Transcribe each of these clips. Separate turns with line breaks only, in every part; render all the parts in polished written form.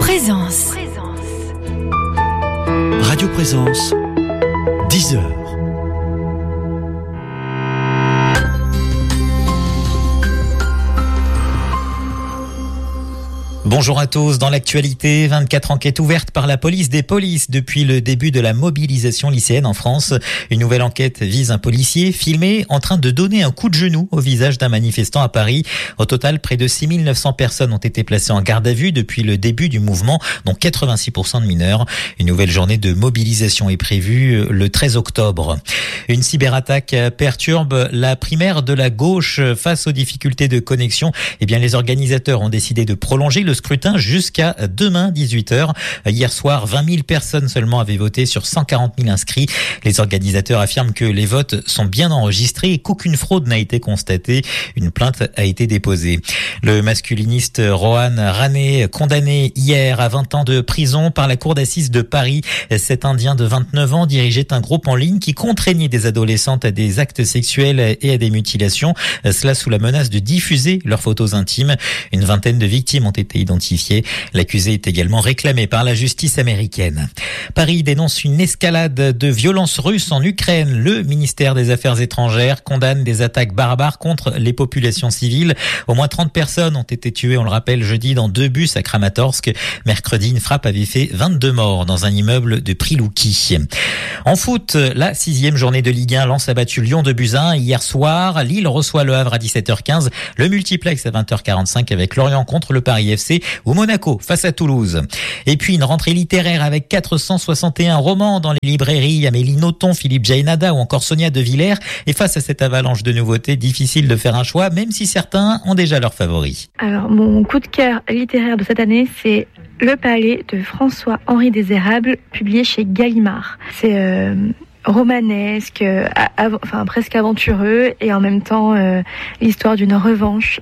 Présence.
Radio Présence, 10h.
Bonjour à tous. Dans l'actualité, 24 enquêtes ouvertes par la police des polices depuis le début de la mobilisation lycéenne en France. Une nouvelle enquête vise un policier filmé en train de donner un coup de genou au visage d'un manifestant à Paris. Au total, près de 6900 personnes ont été placées en garde à vue depuis le début du mouvement, dont 86% de mineurs. Une nouvelle journée de mobilisation est prévue le 13 octobre. Une cyberattaque perturbe la primaire de la gauche. Face aux difficultés de connexion, les organisateurs ont décidé de prolonger le scrutin jusqu'à demain 18h. Hier soir, 20 000 personnes seulement avaient voté sur 140 000 inscrits. Les organisateurs affirment que les votes sont bien enregistrés et qu'aucune fraude n'a été constatée. Une plainte a été déposée. Le masculiniste Rohan Rane, condamné hier à 20 ans de prison par la cour d'assises de Paris. Cet Indien de 29 ans dirigeait un groupe en ligne qui contraignait des adolescentes à des actes sexuels et à des mutilations. Cela sous la menace de diffuser leurs photos intimes. Une vingtaine de victimes ont été identifié. L'accusé est également réclamé par la justice américaine. Paris dénonce une escalade de violences russes en Ukraine. Le ministère des Affaires étrangères condamne des attaques barbares contre les populations civiles. Au moins 30 personnes ont été tuées, on le rappelle, jeudi dans 2 bus à Kramatorsk. Mercredi, une frappe avait fait 22 morts dans un immeuble de Prilouki. En foot, la 6e journée de Ligue 1, Lens a battu Lyon 2-1 hier soir. Lille reçoit Le Havre à 17h15. Le multiplex à 20h45 avec Lorient contre le Paris FC ou Monaco face à Toulouse. Et puis une rentrée littéraire avec 461 romans dans les librairies. Amélie Nothomb, Philippe Jaénada ou encore Sonia De Villers. Et face à cette avalanche de nouveautés, difficile de faire un choix, même si certains ont déjà leurs favoris.
Alors mon coup de cœur littéraire de cette année, c'est Le Palais de François-Henri Désérable, publié chez Gallimard. C'est romanesque, presque aventureux, et en même temps l'histoire d'une revanche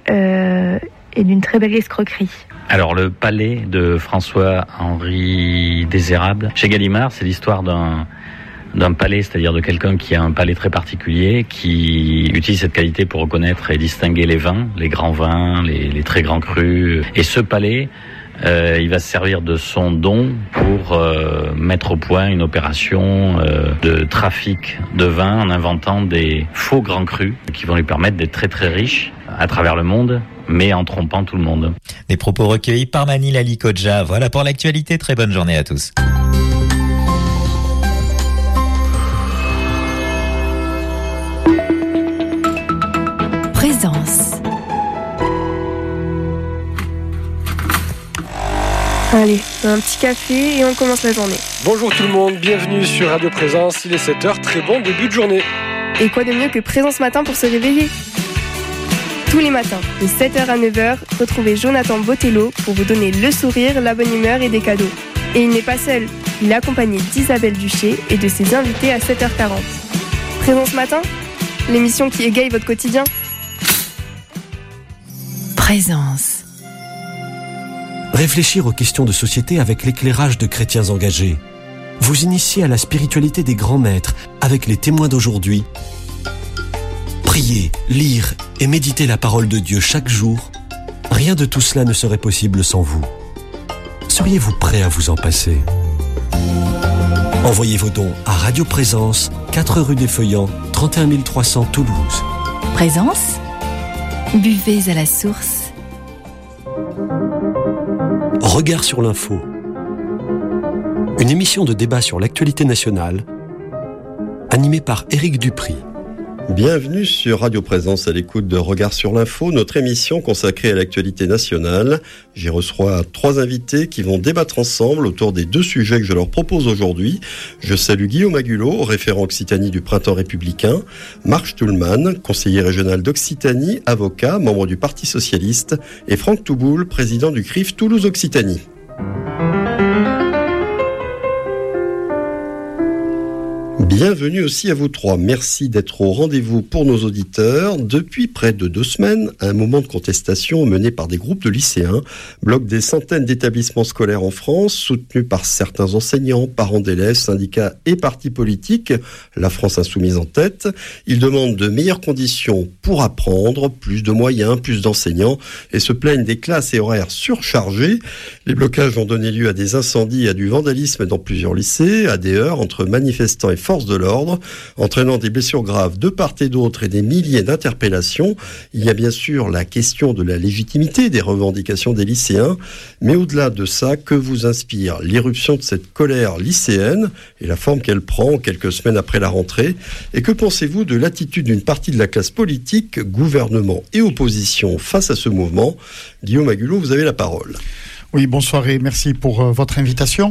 et d'une très belle escroquerie.
Alors le Palais de François-Henri Désérable chez Gallimard, c'est l'histoire d'un palais, c'est-à-dire de quelqu'un qui a un palais très particulier, qui utilise cette qualité pour reconnaître et distinguer les vins, les grands vins, les très grands crus. Et ce palais, il va se servir de son don pour mettre au point une opération de trafic de vin en inventant des faux grands crus qui vont lui permettre d'être très très riche à travers le monde, mais en trompant tout le monde.
Des propos recueillis par Manil Ali Kodja. Voilà pour l'actualité. Très bonne journée à tous.
Présence.
Allez, un petit café et on commence la journée.
Bonjour tout le monde, bienvenue sur Radio Présence, il est 7h, très bon début de journée.
Et quoi de mieux que Présence Matin pour se réveiller ? Tous les matins, de 7h à 9h, retrouvez Jonathan Botello pour vous donner le sourire, la bonne humeur et des cadeaux. Et il n'est pas seul, il est accompagné d'Isabelle Duché et de ses invités à 7h40. Présence Matin, l'émission qui égaye votre quotidien.
Présence.
Réfléchir aux questions de société avec l'éclairage de chrétiens engagés. Vous initier à la spiritualité des grands maîtres avec les témoins d'aujourd'hui. Prier, lire et méditer la parole de Dieu chaque jour. Rien de tout cela ne serait possible sans vous. Seriez-vous prêt à vous en passer ? Envoyez vos dons à Radio Présence, 4 rue des Feuillants, 31 300 Toulouse.
Présence. Buvez à la source.
Regard sur l'info. Une émission de débat sur l'actualité nationale, animée par Éric Dupry.
Bienvenue sur Radio Présence à l'écoute de Regard sur l'info, notre émission consacrée à l'actualité nationale. J'y reçois 3 invités qui vont débattre ensemble autour des 2 sujets que je leur propose aujourd'hui. Je salue Guillaume Agulot, référent Occitanie du Printemps républicain, Marc Stuhlmann, conseiller régional d'Occitanie, avocat, membre du Parti socialiste, et Franck Touboul, président du CRIF Toulouse-Occitanie. Bienvenue aussi à vous trois. Merci d'être au rendez-vous pour nos auditeurs. Depuis près de 2 semaines, un moment de contestation mené par des groupes de lycéens bloque des centaines d'établissements scolaires en France, soutenus par certains enseignants, parents d'élèves, syndicats et partis politiques, la France insoumise en tête. Ils demandent de meilleures conditions pour apprendre, plus de moyens, plus d'enseignants et se plaignent des classes et horaires surchargés. Les blocages ont donné lieu à des incendies et à du vandalisme dans plusieurs lycées, à des heurts entre manifestants et forces de l'ordre, entraînant des blessures graves de part et d'autre et des milliers d'interpellations. Il y a bien sûr la question de la légitimité des revendications des lycéens, mais au-delà de ça, que vous inspire l'irruption de cette colère lycéenne et la forme qu'elle prend quelques semaines après la rentrée? Et que pensez-vous de l'attitude d'une partie de la classe politique, gouvernement et opposition face à ce mouvement? Guillaume Agulot, vous avez la parole.
Oui, bonsoir et merci pour votre invitation.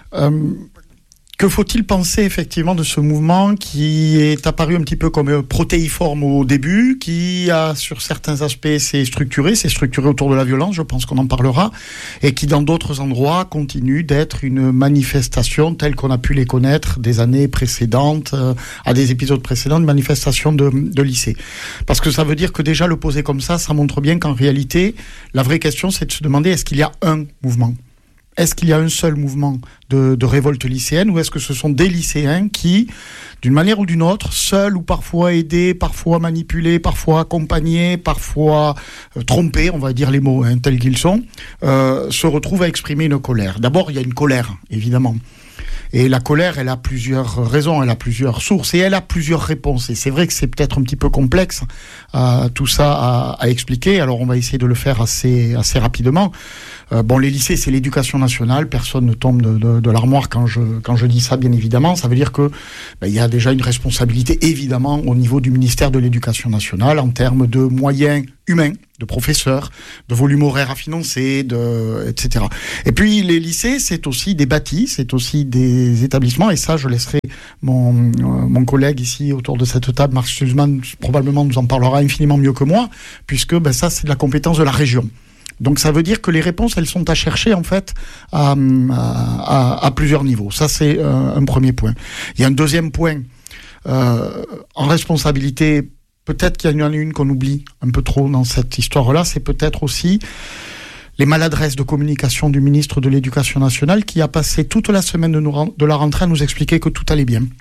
Que faut-il penser effectivement de ce mouvement qui est apparu un petit peu comme protéiforme au début, qui a sur certains aspects s'est structuré autour de la violence, je pense qu'on en parlera, et qui dans d'autres endroits continue d'être une manifestation telle qu'on a pu les connaître des années précédentes, à des épisodes précédents, une manifestation de lycée. Parce que ça veut dire que déjà le poser comme ça montre bien qu'en réalité, la vraie question c'est de se demander est-ce qu'il y a un mouvement ? Est-ce qu'il y a un seul mouvement de révolte lycéenne ou est-ce que ce sont des lycéens qui, d'une manière ou d'une autre, seuls ou parfois aidés, parfois manipulés, parfois accompagnés, parfois trompés, on va dire les mots tels qu'ils sont, se retrouvent à exprimer une colère. D'abord, il y a une colère, évidemment. Et la colère, elle a plusieurs raisons, elle a plusieurs sources et elle a plusieurs réponses. Et c'est vrai que c'est peut-être un petit peu complexe tout ça à expliquer. Alors on va essayer de le faire assez rapidement. Les lycées, c'est l'éducation nationale. Personne ne tombe de l'armoire quand je dis ça, bien évidemment. Ça veut dire que il y a déjà une responsabilité, évidemment, au niveau du ministère de l'Éducation nationale en termes de moyens humains, de professeurs, de volume horaire à financer, etc. Et puis les lycées, c'est aussi des bâtis, c'est aussi des établissements. Et ça, je laisserai mon collègue ici autour de cette table, Marc Sulzmann, probablement nous en parlera infiniment mieux que moi, puisque ça, c'est de la compétence de la région. Donc ça veut dire que les réponses, elles sont à chercher en fait à plusieurs niveaux. Ça, c'est un premier point. Il y a un deuxième point en responsabilité. Peut-être qu'il y en a une qu'on oublie un peu trop dans cette histoire-là. C'est peut-être aussi les maladresses de communication du ministre de l'Éducation nationale qui a passé toute la semaine de la rentrée à nous expliquer que tout allait bien.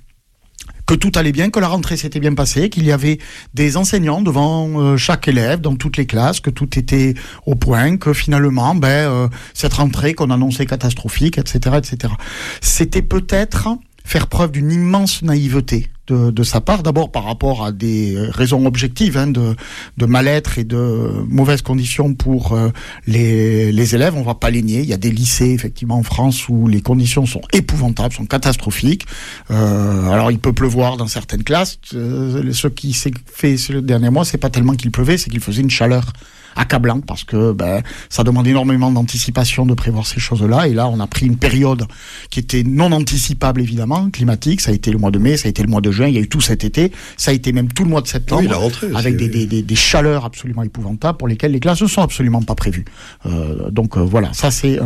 Que la rentrée s'était bien passée, qu'il y avait des enseignants devant chaque élève, dans toutes les classes, que tout était au point, que finalement, cette rentrée qu'on annonçait catastrophique, etc., etc. C'était peut-être faire preuve d'une immense naïveté de sa part, d'abord par rapport à des raisons objectives de mal-être et de mauvaises conditions pour les élèves. On va pas les nier. Il y a des lycées effectivement en France où les conditions sont épouvantables, sont catastrophiques. Alors il peut pleuvoir dans certaines classes. Ce qui s'est fait le dernier mois, c'est pas tellement qu'il pleuvait, c'est qu'il faisait une chaleur accablant parce que ça demande énormément d'anticipation de prévoir ces choses-là. Et là, on a pris une période qui était non anticipable, évidemment, climatique. Ça a été le mois de mai, ça a été le mois de juin, il y a eu tout cet été, ça a été même tout le mois de septembre,
la rentrée,
avec des chaleurs absolument épouvantables pour lesquelles les classes ne sont absolument pas prévues. Donc voilà, ça c'est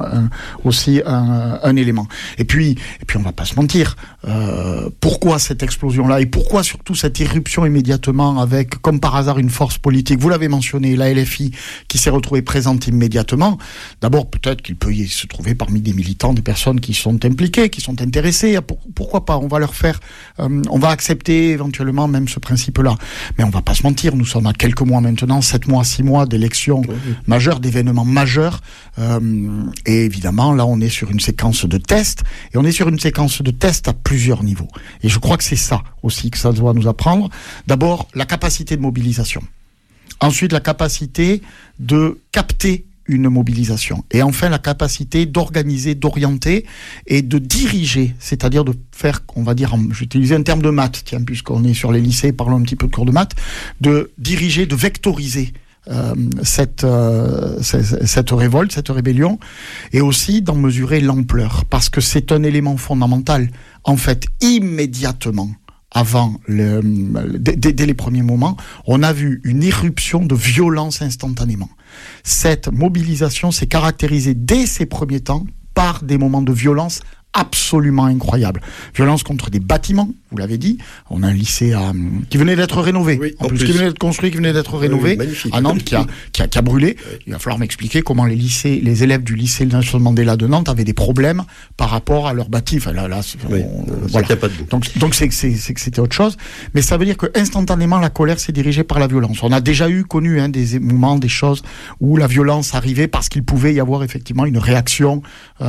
aussi un élément. Et puis on va pas se mentir, pourquoi cette explosion-là et pourquoi surtout cette irruption immédiatement avec, comme par hasard, une force politique, vous l'avez mentionné, la LFI, qui s'est retrouvée présente immédiatement. D'abord, peut-être qu'il peut y se trouver parmi des militants, des personnes qui sont impliquées, qui sont intéressées. Pourquoi pas? On va leur faire, on va accepter éventuellement même ce principe-là. Mais on va pas se mentir, nous sommes à quelques mois maintenant, 7 mois, 6 mois d'élections majeures, d'événements majeurs. Et évidemment, là, on est sur une séquence de tests. Et on est sur une séquence de tests à plusieurs niveaux. Et je crois que c'est ça aussi que ça doit nous apprendre. D'abord, la capacité de mobilisation. Ensuite, la capacité de capter une mobilisation. Et enfin, la capacité d'organiser, d'orienter et de diriger, c'est-à-dire de faire, on va dire, je vais utiliser un terme de maths, tiens, puisqu'on est sur les lycées, parlons un petit peu de cours de maths, de diriger, de vectoriser cette révolte, cette rébellion, et aussi d'en mesurer l'ampleur, parce que c'est un élément fondamental. En fait, immédiatement, dès les premiers moments, on a vu une irruption de violence instantanément. Cette mobilisation s'est caractérisée dès ces premiers temps par des moments de violence absolument incroyables. Violence contre des bâtiments, vous l'avez dit. On a un lycée qui venait d'être rénové.
Oui,
en plus, qui venait d'être construit, qui venait d'être rénové. À Nantes, qui a brûlé. Oui. Il va falloir m'expliquer comment les élèves du lycée Nelson Mandela de Nantes avaient des problèmes par rapport à leur bâti. Enfin, voilà. Donc c'est que c'était autre chose. Mais ça veut dire que instantanément, la colère s'est dirigée par la violence. On a déjà connu des moments, des choses où la violence arrivait parce qu'il pouvait y avoir effectivement une réaction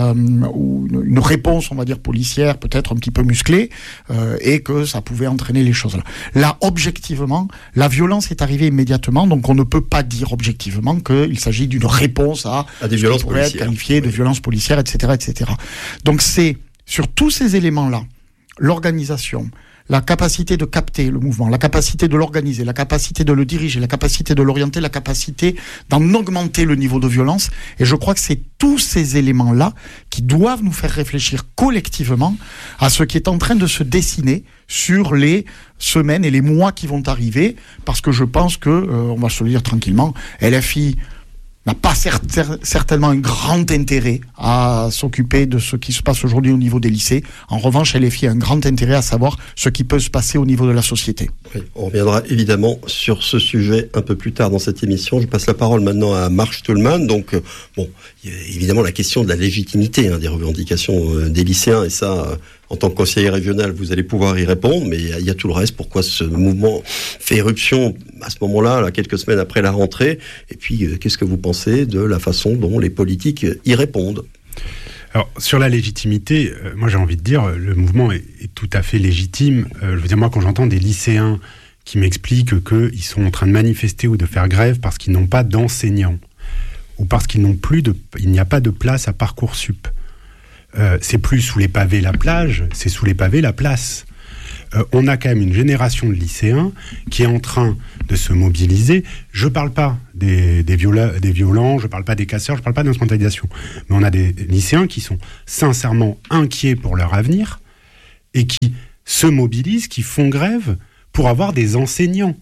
ou une réponse, on va dire, policière, peut-être un petit peu musclée, et que ça pouvait entraîner les choses. Là, objectivement, la violence est arrivée immédiatement, donc on ne peut pas dire objectivement qu'il s'agit d'une réponse à
des violences
pourrait être qualifié de violences policières, etc., etc. Donc c'est sur tous ces éléments-là, l'organisation, la capacité de capter le mouvement, la capacité de l'organiser, la capacité de le diriger, la capacité de l'orienter, la capacité d'en augmenter le niveau de violence. Et je crois que c'est tous ces éléments-là qui doivent nous faire réfléchir collectivement à ce qui est en train de se dessiner sur les semaines et les mois qui vont arriver, parce que je pense que, on va se le dire tranquillement, LFI n'a pas certainement un grand intérêt à s'occuper de ce qui se passe aujourd'hui au niveau des lycées. En revanche, LFI a un grand intérêt à savoir ce qui peut se passer au niveau de la société.
Oui, on reviendra évidemment sur ce sujet un peu plus tard dans cette émission. Je passe la parole maintenant à Marc Stulman. Donc, il y a évidemment la question de la légitimité des revendications des lycéens, et ça, en tant que conseiller régional, vous allez pouvoir y répondre, mais il y a tout le reste. Pourquoi ce mouvement fait éruption à ce moment-là, quelques semaines après la rentrée? Et puis, qu'est-ce que vous pensez de la façon dont les politiques y répondent?
Alors, sur la légitimité, moi j'ai envie de dire, le mouvement est tout à fait légitime. Je veux dire, moi, quand j'entends des lycéens qui m'expliquent qu'ils sont en train de manifester ou de faire grève parce qu'ils n'ont pas d'enseignants, ou parce qu'il n'y a pas de place à Parcoursup, c'est plus sous les pavés la plage, c'est sous les pavés la place. On a quand même une génération de lycéens qui est en train de se mobiliser. Je ne parle pas des violents, je ne parle pas des casseurs, je ne parle pas d'instrumentalisation. Mais on a des lycéens qui sont sincèrement inquiets pour leur avenir et qui se mobilisent, qui font grève pour avoir des enseignants.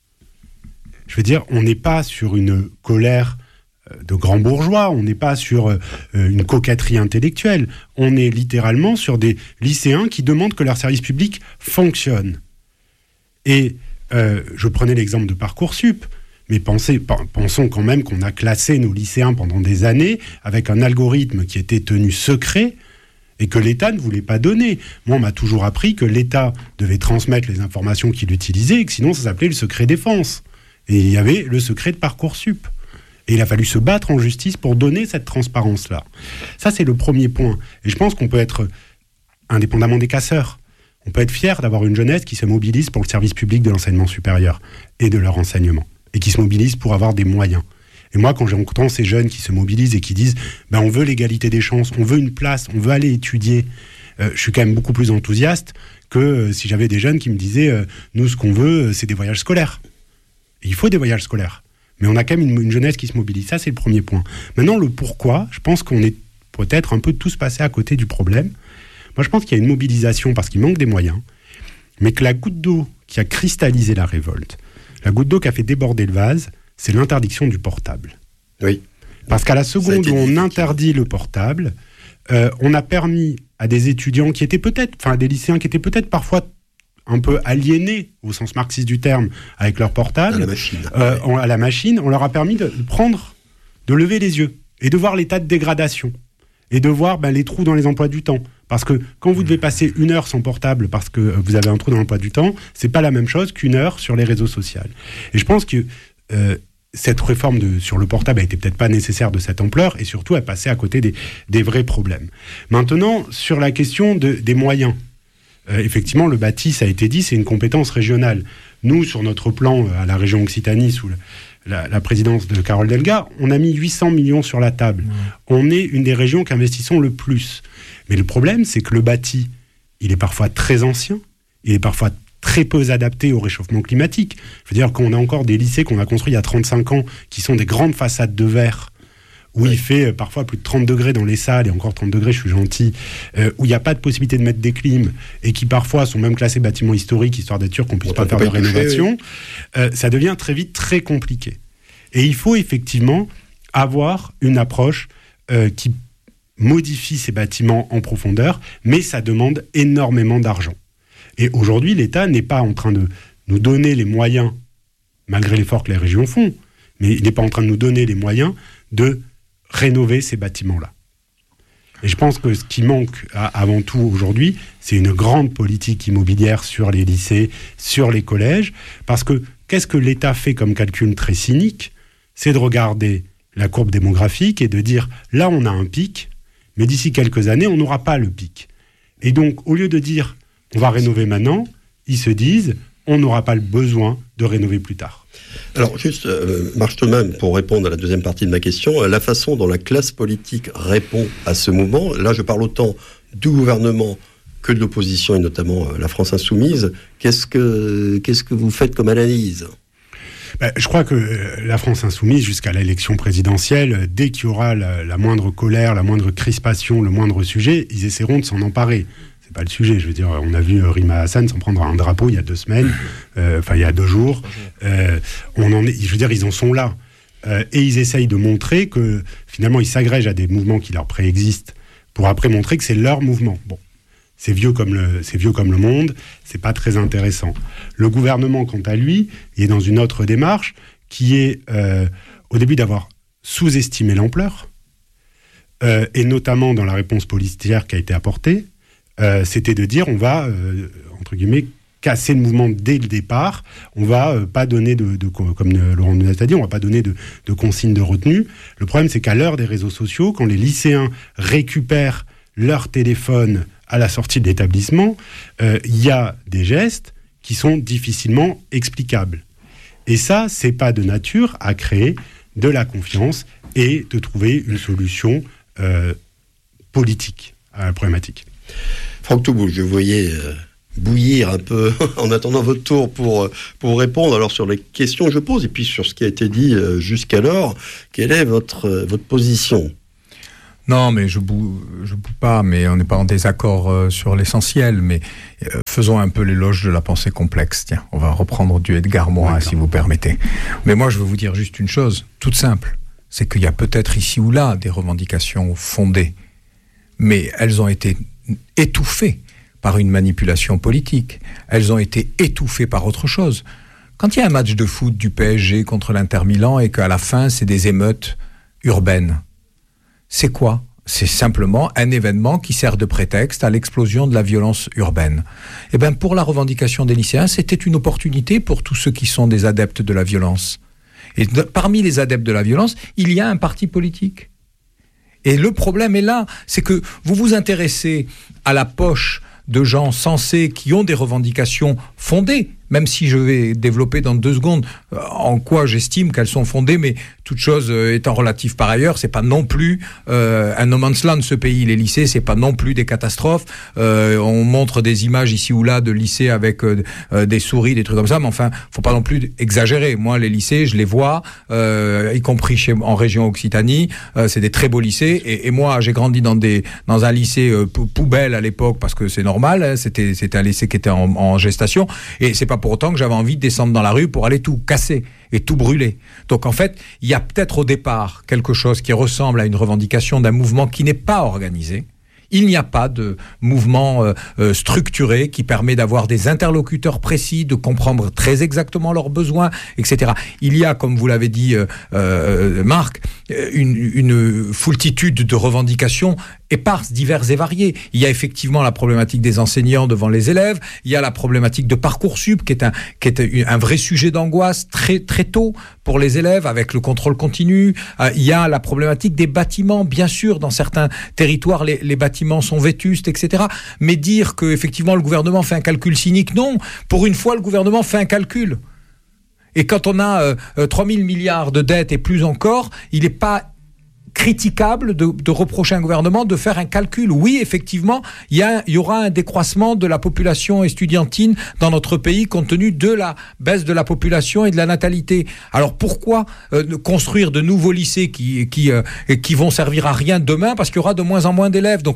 Je veux dire, on n'est pas sur une colère de grands bourgeois, on n'est pas sur une coquetterie intellectuelle, on est littéralement sur des lycéens qui demandent que leur service public fonctionne. Et je prenais l'exemple de Parcoursup, mais pensons quand même qu'on a classé nos lycéens pendant des années avec un algorithme qui était tenu secret et que l'État ne voulait pas donner. Moi, on m'a toujours appris que l'État devait transmettre les informations qu'il utilisait et que sinon ça s'appelait le secret défense. Et il y avait le secret de Parcoursup. Et il a fallu se battre en justice pour donner cette transparence-là. Ça, c'est le premier point. Et je pense qu'on peut être, indépendamment des casseurs, on peut être fier d'avoir une jeunesse qui se mobilise pour le service public de l'enseignement supérieur et de leur enseignement, et qui se mobilise pour avoir des moyens. Et moi, quand j'entends ces jeunes qui se mobilisent et qui disent on veut l'égalité des chances, on veut une place, on veut aller étudier, je suis quand même beaucoup plus enthousiaste que si j'avais des jeunes qui me disaient nous, ce qu'on veut, c'est des voyages scolaires. Et il faut des voyages scolaires. Mais on a quand même une jeunesse qui se mobilise. Ça, c'est le premier point. Maintenant, le pourquoi, je pense qu'on est peut-être un peu tous passés à côté du problème. Moi, je pense qu'il y a une mobilisation parce qu'il manque des moyens, mais que la goutte d'eau qui a cristallisé la révolte, la goutte d'eau qui a fait déborder le vase, c'est l'interdiction du portable.
Oui.
Parce qu'à la seconde où on interdit le portable, on a permis à des étudiants qui étaient peut-être, enfin des lycéens qui étaient peut-être parfois un peu aliénés, au sens marxiste du terme, avec leur portable, à la machine, on leur a permis de lever les yeux, et de voir l'état de dégradation, et de voir les trous dans les emplois du temps. Parce que quand vous devez passer 1 heure sans portable parce que vous avez un trou dans l'emploi du temps, c'est pas la même chose qu'1 heure sur les réseaux sociaux. Et je pense que cette réforme sur le portable a été peut-être pas nécessaire de cette ampleur, et surtout elle passait à côté des vrais problèmes. Maintenant, sur la question des moyens, effectivement, le bâti, ça a été dit, c'est une compétence régionale. Nous, sur notre plan, à la région Occitanie, sous la présidence de Carole Delga, on a mis 800 millions sur la table. On est une des régions qui investissons le plus. Mais le problème, c'est que le bâti, il est parfois très ancien, il est parfois très peu adapté au réchauffement climatique. Je veux dire qu'on a encore des lycées qu'on a construits il y a 35 ans, qui sont des grandes façades de verre, où il fait parfois plus de 30 degrés dans les salles, et encore 30 degrés, je suis gentil, où il n'y a pas de possibilité de mettre des clims, et qui parfois sont même classés bâtiments historiques, histoire d'être sûr qu'on ne puisse pas faire de rénovation, ça devient très vite très compliqué. Et il faut effectivement avoir une approche qui modifie ces bâtiments en profondeur, mais ça demande énormément d'argent. Et aujourd'hui, l'État n'est pas en train de nous donner les moyens, malgré l'effort que les régions font, mais il n'est pas en train de nous donner les moyens de rénover ces bâtiments-là. Et je pense que ce qui manque avant tout aujourd'hui, c'est une grande politique immobilière sur les lycées, sur les collèges, parce que qu'est-ce que l'État fait comme calcul très cynique ? C'est de regarder la courbe démographique et de dire, là on a un pic, mais d'ici quelques années, on n'aura pas le pic. Et donc, au lieu de dire, on va rénover maintenant, ils se disent, on n'aura pas le besoin de rénover plus tard.
Alors, juste, Marc Stollmann, pour répondre à la deuxième partie de ma question, la façon dont la classe politique répond à ce mouvement, là je parle autant du gouvernement que de l'opposition, et notamment la France Insoumise, qu'est-ce que vous faites comme analyse ?
Je crois que la France Insoumise, jusqu'à l'élection présidentielle, dès qu'il y aura la moindre colère, la moindre crispation, le moindre sujet, ils essaieront de s'en emparer. C'est pas le sujet, je veux dire, on a vu Rima Hassan s'en prendre un drapeau il y a 2 semaines, il y a 2 jours. Je veux dire, ils en sont là. Et ils essayent de montrer que, finalement, ils s'agrègent à des mouvements qui leur préexistent pour après montrer que c'est leur mouvement. Bon, c'est vieux comme le monde, c'est pas très intéressant. Le gouvernement, quant à lui, il est dans une autre démarche qui est, au début, d'avoir sous-estimé l'ampleur, et notamment dans la réponse policière qui a été apportée, c'était de dire on va, entre guillemets, casser le mouvement dès le départ, on va pas donner comme Laurent Nunez a dit, on va pas donner de consignes de retenue. Le problème, c'est qu'à l'heure des réseaux sociaux, quand les lycéens récupèrent leur téléphone à la sortie de l'établissement, il y a des gestes qui sont difficilement explicables. Et ça, c'est pas de nature à créer de la confiance et de trouver une solution politique à la problématique.
Franck Touboul, je voyais bouillir un peu en attendant votre tour pour répondre alors sur les questions que je pose et puis sur ce qui a été dit jusqu'alors. Quelle est votre position ?
Non, mais je boue pas, mais on n'est pas en désaccord sur l'essentiel, mais faisons un peu l'éloge de la pensée complexe. Tiens, on va reprendre du Edgar Morin, si vous permettez. Mais moi, je veux vous dire juste une chose, toute simple, c'est qu'il y a peut-être ici ou là des revendications fondées, mais elles ont été étouffées par une manipulation politique. Elles ont été étouffées par autre chose. Quand il y a un match de foot du PSG contre l'Inter Milan et qu'à la fin, c'est des émeutes urbaines, c'est quoi ? C'est simplement un événement qui sert de prétexte à l'explosion de la violence urbaine. Eh bien, pour la revendication des lycéens, c'était une opportunité pour tous ceux qui sont des adeptes de la violence. Et parmi les adeptes de la violence, il y a un parti politique. Et le problème est là, c'est que vous vous intéressez à la poche de gens sensés qui ont des revendications fondées, même si je vais développer dans 2 secondes en quoi j'estime qu'elles sont fondées, mais toute chose étant relative par ailleurs, c'est pas non plus un no man's land ce pays. Les lycées, c'est pas non plus des catastrophes. On montre des images ici ou là de lycées avec des souris, des trucs comme ça, mais enfin, faut pas non plus exagérer. Moi, les lycées, je les vois, y compris en région Occitanie, c'est des très beaux lycées. Et moi, j'ai grandi dans un lycée poubelle à l'époque parce que c'est normal. Hein, c'était un lycée qui était en gestation, et c'est pas pour autant que j'avais envie de descendre dans la rue pour aller tout casser et tout brûler. Donc en fait, il y a peut-être au départ quelque chose qui ressemble à une revendication d'un mouvement qui n'est pas organisé. Il n'y a pas de mouvement structuré qui permet d'avoir des interlocuteurs précis, de comprendre très exactement leurs besoins, etc. Il y a, comme vous l'avez dit, Marc, une foultitude de revendications éparses, diverses et variées. Il y a effectivement la problématique des enseignants devant les élèves, il y a la problématique de Parcoursup, qui est un vrai sujet d'angoisse très, très tôt pour les élèves, avec le contrôle continu. Il y a la problématique des bâtiments, bien sûr, dans certains territoires, les bâtiments sont vétustes, etc. Mais dire que effectivement le gouvernement fait un calcul cynique, non. Pour une fois, le gouvernement fait un calcul. Et quand on a 3 000 milliards de dettes et plus encore, il n'est pas critiquable de reprocher à un gouvernement de faire un calcul. Oui, effectivement, il y aura un décroissement de la population estudiantine dans notre pays compte tenu de la baisse de la population et de la natalité. Alors pourquoi construire de nouveaux lycées qui vont servir à rien demain parce qu'il y aura de moins en moins d'élèves. Donc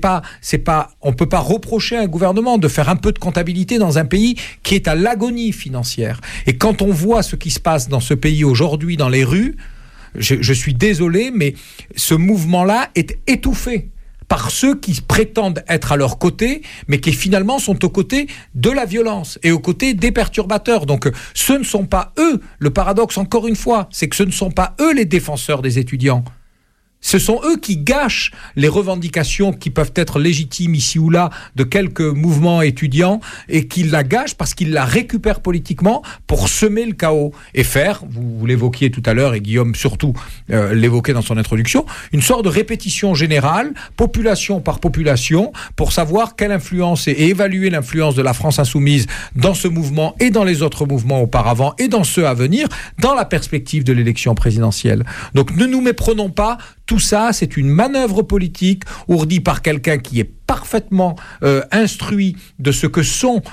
on peut pas reprocher à un gouvernement de faire un peu de comptabilité dans un pays qui est à l'agonie financière. Et quand on voit ce qui se passe dans ce pays aujourd'hui dans les rues, je suis désolé, mais ce mouvement-là est étouffé par ceux qui prétendent être à leur côté, mais qui finalement sont aux côtés de la violence et aux côtés des perturbateurs. Donc ce ne sont pas eux, le paradoxe encore une fois, c'est que ce ne sont pas eux les défenseurs des étudiants. Ce sont eux qui gâchent les revendications qui peuvent être légitimes ici ou là de quelques mouvements étudiants et qui la gâchent parce qu'ils la récupèrent politiquement pour semer le chaos et faire, vous l'évoquiez tout à l'heure et Guillaume surtout l'évoquait dans son introduction, une sorte de répétition générale, population par population, pour savoir quelle influence et évaluer l'influence de la France insoumise dans ce mouvement et dans les autres mouvements auparavant et dans ceux à venir, dans la perspective de l'élection présidentielle. Donc ne nous méprenons pas. Tout ça, c'est une manœuvre politique ourdie par quelqu'un qui est parfaitement instruit de ce que sont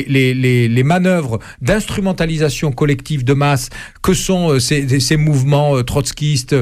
les manœuvres d'instrumentalisation collective de masse que sont ces mouvements trotskistes,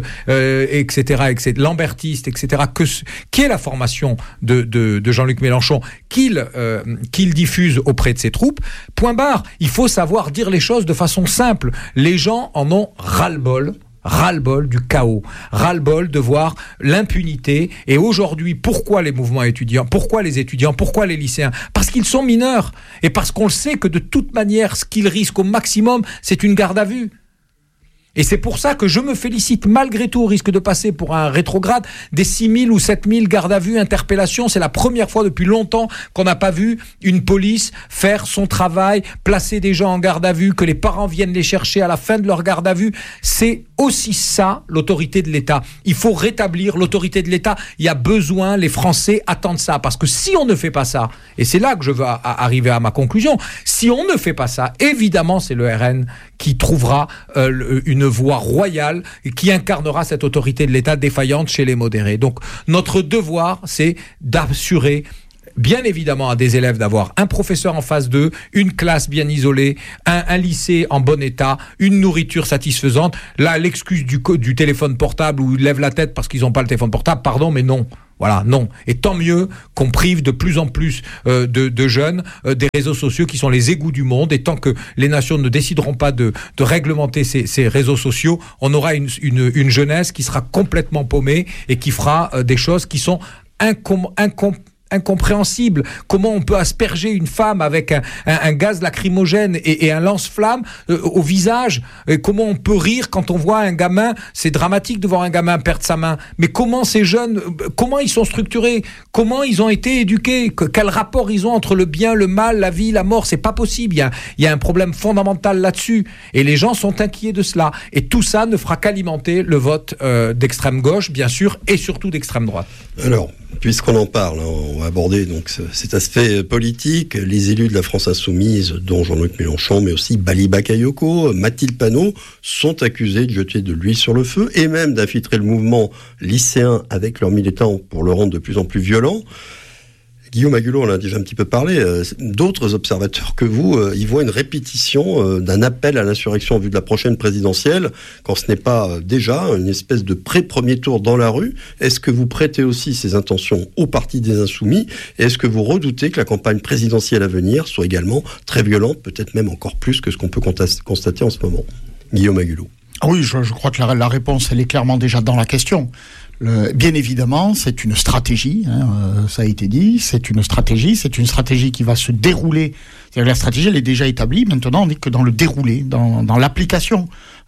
etc., lambertistes, etc., qui est la formation de Jean-Luc Mélenchon, qu'il diffuse auprès de ses troupes. Point barre. Il faut savoir dire les choses de façon simple. Les gens en ont ras-le-bol. Ras-le-bol du chaos, ras-le-bol de voir l'impunité. Et aujourd'hui, pourquoi les mouvements étudiants, pourquoi les étudiants, pourquoi les lycéens? Parce qu'ils sont mineurs et parce qu'on le sait que de toute manière, ce qu'ils risquent au maximum, c'est une garde à vue. Et c'est pour ça que je me félicite malgré tout, au risque de passer pour un rétrograde, des 6 000 ou 7 000 gardes à vue, interpellations. C'est la première fois depuis longtemps qu'on n'a pas vu une police faire son travail, placer des gens en garde à vue, que les parents viennent les chercher à la fin de leur garde à vue. C'est aussi ça, l'autorité de l'État. Il faut rétablir l'autorité de l'État. Il y a besoin, les Français attendent ça. Parce que si on ne fait pas ça, et c'est là que je veux arriver à ma conclusion, si on ne fait pas ça, évidemment, c'est le RN qui trouvera une voie royale qui incarnera cette autorité de l'État défaillante chez les modérés. Donc notre devoir, c'est d'assurer bien évidemment à des élèves d'avoir un professeur en face d'eux, une classe bien isolée, un lycée en bon état, une nourriture satisfaisante. Là, l'excuse du téléphone portable où ils lèvent la tête parce qu'ils n'ont pas le téléphone portable, pardon, mais non. Voilà, non. Et tant mieux qu'on prive de plus en plus de jeunes des réseaux sociaux qui sont les égouts du monde. Et tant que les nations ne décideront pas de réglementer ces réseaux sociaux, on aura une jeunesse qui sera complètement paumée et qui fera des choses qui sont incompréhensible. Comment on peut asperger une femme avec un gaz lacrymogène et un lance-flamme au visage? Et comment on peut rire quand on voit un gamin? C'est dramatique de voir un gamin perdre sa main. Mais comment ces jeunes, comment ils sont structurés? Comment ils ont été éduqués? Quel rapport ils ont entre le bien, le mal, la vie, la mort? C'est pas possible. Il y a un problème fondamental là-dessus. Et les gens sont inquiets de cela. Et tout ça ne fera qu'alimenter le vote d'extrême gauche, bien sûr, et surtout d'extrême droite.
Alors, puisqu'on en parle, on va aborder donc cet aspect politique. Les élus de la France insoumise, dont Jean-Luc Mélenchon, mais aussi Bali Bakayoko, Mathilde Panot, sont accusés de jeter de l'huile sur le feu et même d'infiltrer le mouvement lycéen avec leurs militants pour le rendre de plus en plus violent. Guillaume Agulot, on en a déjà un petit peu parlé, d'autres observateurs que vous, y voient une répétition d'un appel à l'insurrection en vue de la prochaine présidentielle, quand ce n'est pas déjà une espèce de pré-premier tour dans la rue. Est-ce que vous prêtez aussi ces intentions au Parti des Insoumis? Et est-ce que vous redoutez que la campagne présidentielle à venir soit également très violente, peut-être même encore plus que ce qu'on peut constater en ce moment? Guillaume Agulot.
Oui, je crois que la réponse, elle est clairement déjà dans la question. Bien évidemment, c'est une stratégie, ça a été dit, c'est une stratégie qui va se dérouler. C'est-à-dire la stratégie, elle est déjà établie, maintenant on n'est que dans le déroulé, dans l'application.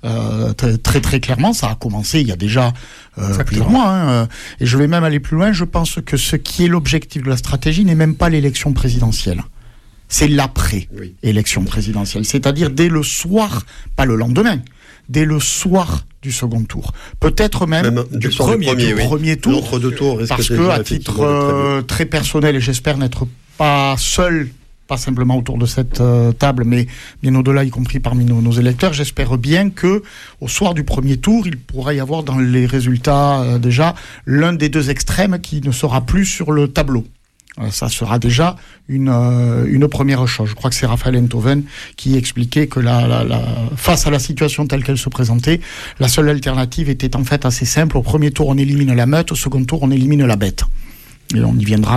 Très très clairement, ça a commencé il y a déjà plusieurs mois. Et je vais même aller plus loin, je pense que ce qui est l'objectif de la stratégie n'est même pas l'élection présidentielle. C'est l'après-élection présidentielle, c'est-à-dire dès le soir, pas le lendemain, dès le soir du second tour. Peut-être même du premier tour.
L'entre-deux tours,
parce que, à titre très personnel, et j'espère n'être pas seul, pas simplement autour de cette table, mais bien au-delà, y compris parmi nos électeurs, j'espère bien que au soir du premier tour, il pourra y avoir dans les résultats déjà l'un des deux extrêmes qui ne sera plus sur le tableau. Ça sera déjà une première chose. Je crois que c'est Raphaël Enthoven qui expliquait que face à la situation telle qu'elle se présentait, la seule alternative était en fait assez simple. Au premier tour, on élimine la meute. Au second tour, on élimine la bête. Et on y viendra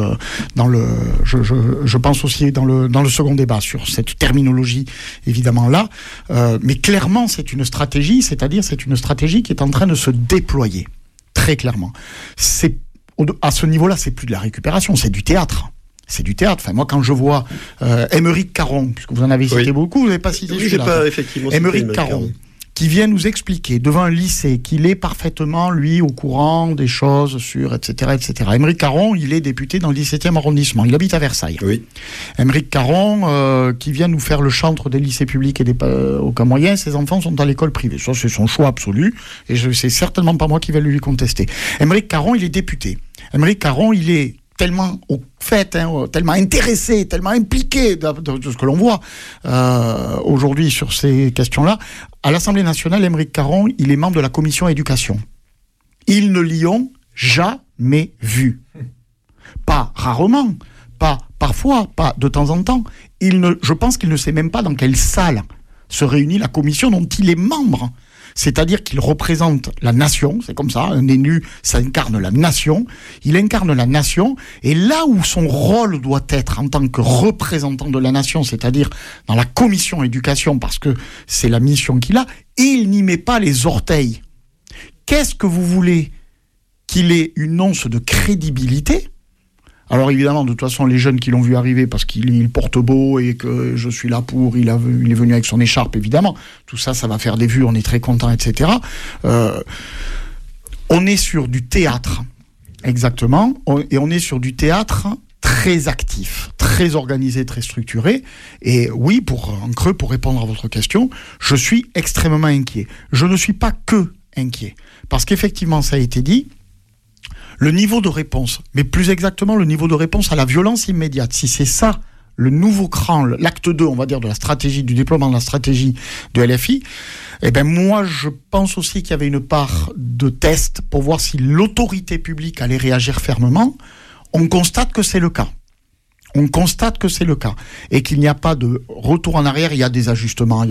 je pense aussi dans le second débat sur cette terminologie, évidemment là. Mais clairement, c'est une stratégie, c'est-à-dire c'est une stratégie qui est en train de se déployer. Très clairement. À ce niveau-là, c'est plus de la récupération, c'est du théâtre. C'est du théâtre. Enfin, moi, quand je vois Aymeric Caron, puisque vous en avez cité beaucoup, vous n'avez pas cité celui-là.
Pas effectivement
Aymeric Caron, qui vient nous expliquer devant un lycée qu'il est parfaitement, lui, au courant des choses sur, etc., etc. Aymeric Caron, il est député dans le 17e arrondissement. Il habite à Versailles. Oui. Aymeric Caron, qui vient nous faire le chantre des lycées publics et aucun moyen, ses enfants sont à l'école privée. Ça, c'est son choix absolu. Et c'est certainement pas moi qui vais lui contester. Aymeric Caron, il est député. Aymeric Caron, il est tellement au fait, tellement intéressé, tellement impliqué de ce que l'on voit aujourd'hui sur ces questions-là. À l'Assemblée nationale, Aymeric Caron, il est membre de la commission éducation. Ils ne l'y ont jamais vu. Pas rarement, pas parfois, pas de temps en temps. Je pense qu'il ne sait même pas dans quelle salle se réunit la commission dont il est membre. C'est-à-dire qu'il représente la nation, c'est comme ça, un élu, ça incarne la nation, il incarne la nation, et là où son rôle doit être en tant que représentant de la nation, c'est-à-dire dans la commission éducation, parce que c'est la mission qu'il a, il n'y met pas les orteils. Qu'est-ce que vous voulez qu'il ait une once de crédibilité ? Alors évidemment, de toute façon, les jeunes qui l'ont vu arriver parce qu'il porte beau et que je suis là pour, il est venu avec son écharpe, évidemment. Tout ça, ça va faire des vues, on est très content, etc. On est sur du théâtre, exactement, et on est sur du théâtre très actif, très organisé, très structuré. Et oui, en creux, pour répondre à votre question, je suis extrêmement inquiet. Je ne suis pas que inquiet, parce qu'effectivement, ça a été dit, le niveau de réponse, mais plus exactement le niveau de réponse à la violence immédiate, si c'est ça le nouveau cran, l'acte 2, on va dire, de la stratégie, du déploiement de la stratégie de LFI, eh ben moi, je pense aussi qu'il y avait une part de test pour voir si l'autorité publique allait réagir fermement. On constate que c'est le cas. On constate que c'est le cas et qu'il n'y a pas de retour en arrière, il y a des ajustements.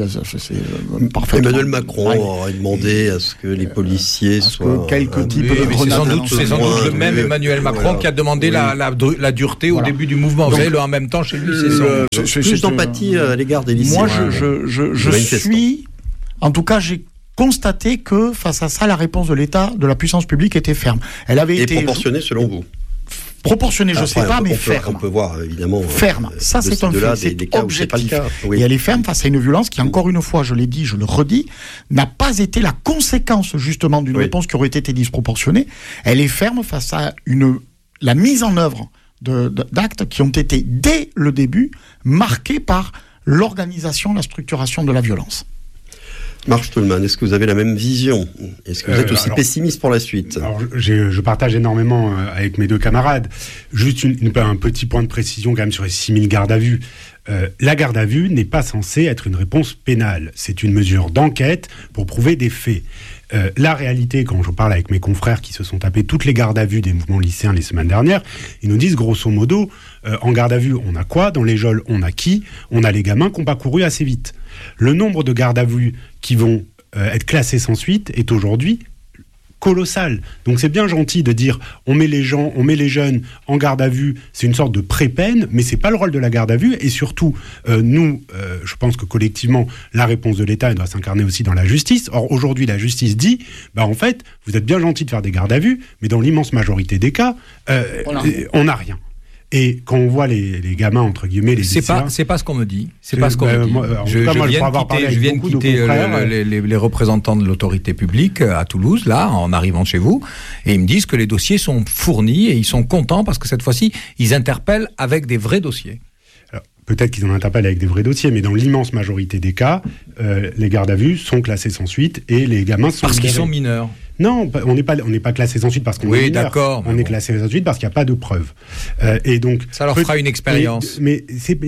Emmanuel Macron aurait demandé à ce que les policiers soient...
quelques types de grenades... C'est sans doute le même Emmanuel Macron qui a demandé la dureté au début du mouvement. Vous savez, en même temps, chez lui,
c'est plus d'empathie à l'égard des lycéens.
Moi, je suis... En tout cas, j'ai constaté que face à ça, la réponse de l'État, de la puissance publique était ferme. Elle avait été
proportionnée selon vous.
Proportionnée, je ne sais pas, mais ferme.
On peut voir, évidemment...
Ferme, ça c'est un fait, c'est objectif.
Oui.
Et elle est ferme face à une violence qui, encore une fois, je l'ai dit, je le redis, n'a pas été la conséquence, justement, d'une réponse qui aurait été disproportionnée. Elle est ferme face à la mise en œuvre d'actes qui ont été, dès le début, marqués par l'organisation, la structuration de la violence.
Marc Stolman, est-ce que vous avez la même vision ? Est-ce que vous êtes aussi pessimiste pour la suite ?
Alors, je partage énormément avec mes deux camarades. Juste un petit point de précision quand même sur les 6000 gardes à vue. La garde à vue n'est pas censée être une réponse pénale. C'est une mesure d'enquête pour prouver des faits. La réalité, quand je parle avec mes confrères qui se sont tapés toutes les gardes à vue des mouvements lycéens les semaines dernières, ils nous disent grosso modo, en garde à vue, on a quoi ? Dans les geôles, on a qui ? On a les gamins qui n'ont pas couru assez vite. Le nombre de gardes à vue qui vont être classés sans suite est aujourd'hui colossal. Donc c'est bien gentil de dire on met les jeunes en garde à vue, c'est une sorte de pré-peine, mais c'est pas le rôle de la garde à vue. Et surtout, je pense que collectivement, la réponse de l'État doit s'incarner aussi dans la justice. Or aujourd'hui, la justice dit, en fait, vous êtes bien gentil de faire des gardes à vue, mais dans l'immense majorité des cas, on n'a rien. Et quand on voit les gamins, entre guillemets, les lycéens...
C'est pas ce qu'on me dit. C'est pas ce qu'on me dit. Je viens de quitter les représentants de l'autorité publique à Toulouse, là, en arrivant chez vous, et ils me disent que les dossiers sont fournis et ils sont contents parce que cette fois-ci, ils interpellent avec des vrais dossiers.
Alors, peut-être qu'ils en interpellent avec des vrais dossiers, mais dans l'immense majorité des cas, les gardes à vue sont classés sans suite et les gamins sont...
Parce qu'ils sont mineurs.
Non, on n'est pas classé sans suite parce qu'on est mineur.
D'accord.
On est classé sans suite parce qu'il n'y a pas de preuves. Et donc
ça leur fera une expérience.
Mais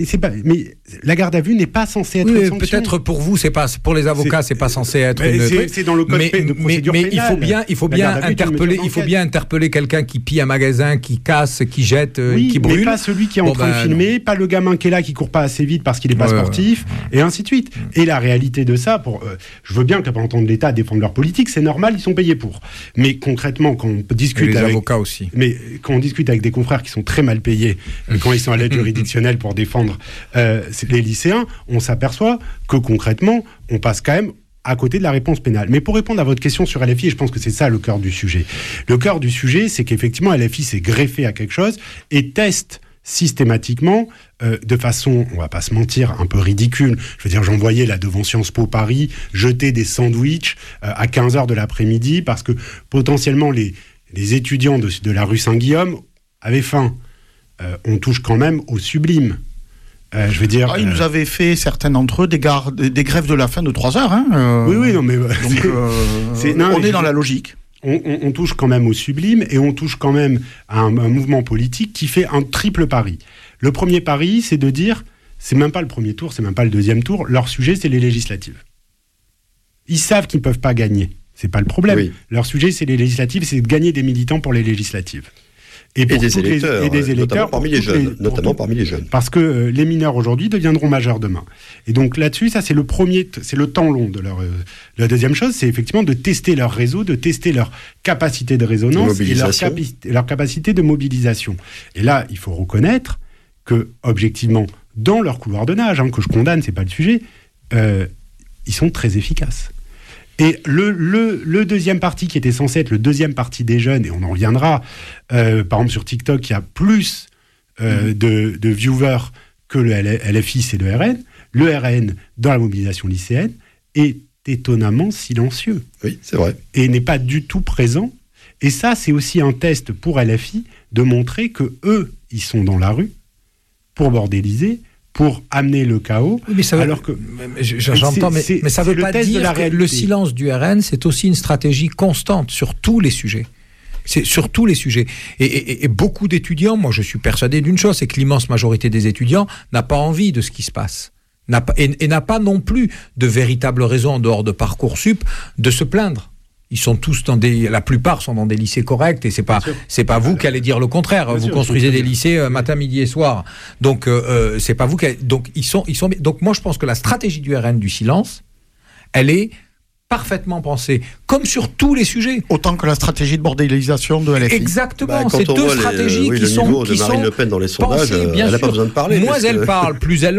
la garde à vue n'est pas censée être une sanction.
Peut-être pour vous, c'est pas pour les avocats, c'est pas censé être une.
C'est dans le code de procédure pénale.
Mais il faut bien interpeller quelqu'un qui pille un magasin, qui casse, qui jette, qui brûle.
Mais pas celui qui est en train de filmer, pas le gamin qui est là qui court pas assez vite parce qu'il n'est pas sportif, et ainsi de suite. Et la réalité de ça, je veux bien que les représentants de l'État défendent leur politique, c'est normal, ils sont payés pour pour. Mais concrètement, quand on discute
les
avec
avocats aussi.
Mais quand on discute avec des confrères qui sont très mal payés, quand ils sont à l'aide juridictionnelle pour défendre les lycéens, on s'aperçoit que concrètement, on passe quand même à côté de la réponse pénale. Mais pour répondre à votre question sur LFI, et je pense que c'est ça le cœur du sujet. Le cœur du sujet, c'est qu'effectivement, LFI s'est greffé à quelque chose et teste systématiquement, de façon, on va pas se mentir, un peu ridicule. Je veux dire, j'en voyais là devant Sciences Po Paris jeter des sandwichs à 15h de l'après-midi parce que potentiellement les étudiants de la rue Saint-Guillaume avaient faim. On touche quand même au sublime. Je veux dire,
ils nous avaient fait, certains d'entre eux, des grèves de la faim de 3 heures. Hein,
oui, non, mais donc,
on est dans la logique.
On touche quand même au sublime et on touche quand même à un mouvement politique qui fait un triple pari. Le premier pari, c'est de dire, c'est même pas le premier tour, c'est même pas le deuxième tour, leur sujet, c'est les législatives. Ils savent qu'ils ne peuvent pas gagner, c'est pas le problème. Oui. Leur sujet, c'est les législatives, c'est de gagner des militants pour les législatives.
Et des électeurs, notamment parmi les jeunes.
Parce que les mineurs aujourd'hui deviendront majeurs demain. Et donc là-dessus, ça c'est c'est le temps long de leur. La deuxième chose, c'est effectivement de tester leur réseau, de tester leur capacité de résonance et leur capacité de mobilisation. Et là, il faut reconnaître que objectivement, dans leur couloir de nage, que je condamne, c'est pas le sujet, ils sont très efficaces. Et le deuxième parti qui était censé être le deuxième parti des jeunes, et on en reviendra, par exemple sur TikTok, il y a plus de viewers que le LFI, c'est le RN. Le RN, dans la mobilisation lycéenne, est étonnamment silencieux.
Oui, c'est vrai.
Et n'est pas du tout présent. Et ça, c'est aussi un test pour LFI de montrer que eux, ils sont dans la rue pour bordéliser, pour amener le chaos.
Oui, mais ça veut, alors que j'entends, mais ça ne veut pas dire que le silence du RN, c'est aussi une stratégie constante sur tous les sujets. C'est sur tous les sujets. Et beaucoup d'étudiants, moi je suis persuadé d'une chose, c'est que l'immense majorité des étudiants n'a pas envie de ce qui se passe. Et n'a pas non plus de véritable raison en dehors de Parcoursup de se plaindre. Ils sont tous la plupart sont dans des lycées corrects et c'est pas vous qui allez dire le contraire. Bien vous sûr, construisez des lycées matin, midi et soir. Donc c'est pas vous qui donc ils sont donc moi je pense que la stratégie du RN du silence, elle est parfaitement pensée, comme sur tous les sujets.
Autant que la stratégie de bordélisation de LFI.
Exactement, c'est deux stratégies qui sont
Marine Le Pen dans les sondages, elle n'a pas besoin de parler.
Moins elle parle, plus elle